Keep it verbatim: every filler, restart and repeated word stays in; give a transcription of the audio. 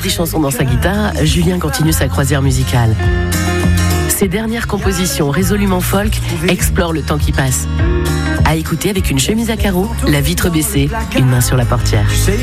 des chansons dans sa guitare, Julien continue sa croisière musicale. Ses dernières compositions résolument folk explorent le temps qui passe. À écouter avec une chemise à carreaux, la vitre baissée, une main sur la portière.